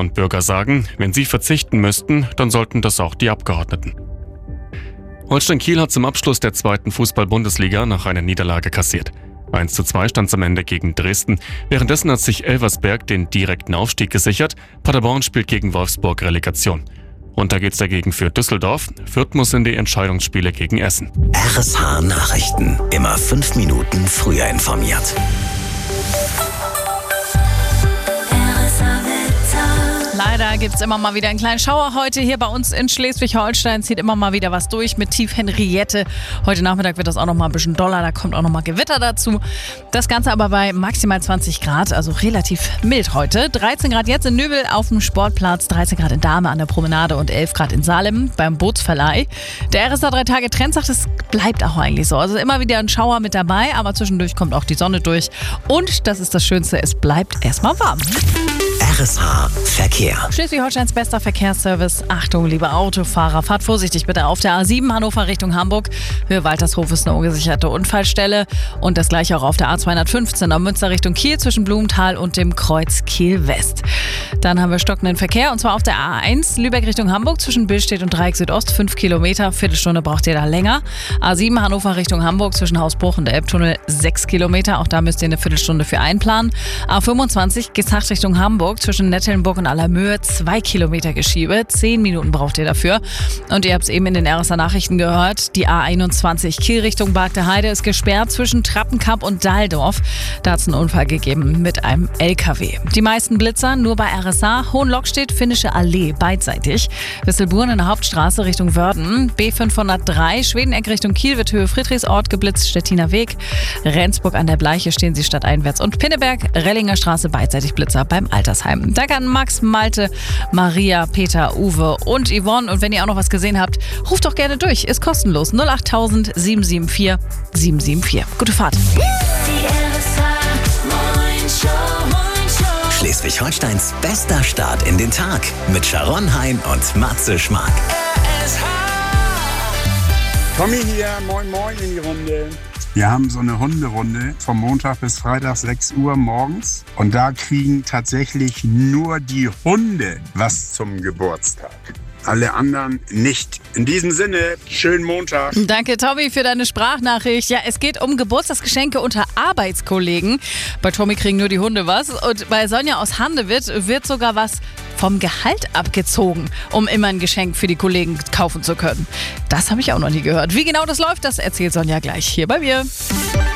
und Bürger sagen, wenn sie verzichten müssten, dann sollten das auch die Abgeordneten. Holstein Kiel hat zum Abschluss der 2. Fußball-Bundesliga noch eine Niederlage kassiert. 1:2 stand es am Ende gegen Dresden. Währenddessen hat sich Elversberg den direkten Aufstieg gesichert. Paderborn spielt gegen Wolfsburg Relegation. Runter geht's dagegen für Düsseldorf. Fürth muss in die Entscheidungsspiele gegen Essen. RSH Nachrichten. Immer 5 Minuten früher informiert. Leider gibt es immer mal wieder einen kleinen Schauer heute hier bei uns in Schleswig-Holstein. Zieht immer mal wieder was durch mit Tief Henriette. Heute Nachmittag wird das auch noch mal ein bisschen doller. Da kommt auch noch mal Gewitter dazu. Das Ganze aber bei maximal 20 Grad, also relativ mild heute. 13 Grad jetzt in Nübel auf dem Sportplatz, 13 Grad in Dahme an der Promenade und 11 Grad in Salem beim Bootsverleih. Der RSA 3 Tage Trend sagt, es bleibt auch eigentlich so. Also immer wieder ein Schauer mit dabei, aber zwischendurch kommt auch die Sonne durch. Und das ist das Schönste, es bleibt erstmal warm. RSH Verkehr. Schleswig-Holsteins bester Verkehrsservice. Achtung, liebe Autofahrer, fahrt vorsichtig bitte auf der A7 Hannover Richtung Hamburg. Höhe Waltershof ist eine ungesicherte Unfallstelle. Und das gleiche auch auf der A215 am Münster Richtung Kiel zwischen Blumenthal und dem Kreuz Kiel West. Dann haben wir stockenden Verkehr und zwar auf der A1 Lübeck Richtung Hamburg zwischen Billstedt und Dreieck Südost. 5 Kilometer, Viertelstunde braucht ihr da länger. A7 Hannover Richtung Hamburg zwischen Hausbruch und der Elbtunnel 6 Kilometer. Auch da müsst ihr eine Viertelstunde für einplanen. A25 Gesacht Richtung Hamburg zwischen Nettelnburg und Allermöhe 2 Kilometer Geschiebe. 10 Minuten braucht ihr dafür. Und ihr habt es eben in den RSA Nachrichten gehört. Die A21 Kiel Richtung Bargteheide ist gesperrt zwischen Trappenkamp und Dahldorf. Da hat es einen Unfall gegeben mit einem LKW. Die meisten Blitzer nur bei RSA. Hohenlockstedt, Finnische Allee beidseitig. Wisselburn in der Hauptstraße Richtung Wörden. B503 Schwedeneck Richtung Kiel wird Höhe Friedrichsort geblitzt. Stettiner Weg. Rendsburg an der Bleiche stehen sie stadteinwärts. Und Pinneberg, Rellinger Straße beidseitig Blitzer beim Altersheim. Danke an Max, Malte, Maria, Peter, Uwe und Yvonne. Und wenn ihr auch noch was gesehen habt, ruft doch gerne durch. Ist kostenlos. 08000 774 774. Gute Fahrt. Schleswig-Holsteins bester Start in den Tag mit Sharon Hein und Matze Schmark. Tommy hier, moin moin in die Runde. Wir haben so eine Hunderunde vom Montag bis Freitag 6 Uhr morgens. Und da kriegen tatsächlich nur die Hunde was zum Geburtstag. Alle anderen nicht. In diesem Sinne, schönen Montag. Danke, Tommy, für deine Sprachnachricht. Ja, es geht um Geburtstagsgeschenke unter Arbeitskollegen. Bei Tommy kriegen nur die Hunde was. Und bei Sonja aus Handewitt wird sogar was vom Gehalt abgezogen, um immer ein Geschenk für die Kollegen kaufen zu können. Das habe ich auch noch nie gehört. Wie genau das läuft, das erzählt Sonja gleich hier bei mir.